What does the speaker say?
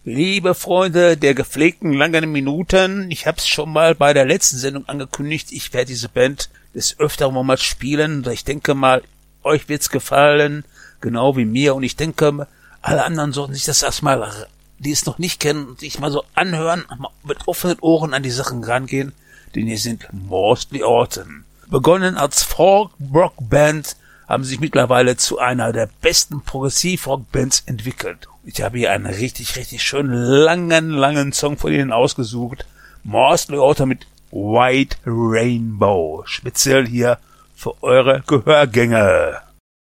Liebe Freunde der gepflegten langen Minuten, ich hab's schon mal bei der letzten Sendung angekündigt, ich werde diese Band des Öfteren mal spielen. Ich denke mal, euch wird's gefallen, genau wie mir. Und ich denke, alle anderen sollten sich das erstmal, die es noch nicht kennen, sich mal so anhören, mal mit offenen Ohren an die Sachen rangehen, denn hier sind Mostly Autumn. Begonnen als Folk-Rock-Band, haben sich mittlerweile zu einer der besten Progressiv-Rock-Bands entwickelt. Ich habe hier einen richtig schönen langen Song von ihnen ausgesucht. Mostly Autumn mit White Rainbow. Speziell hier für eure Gehörgänge.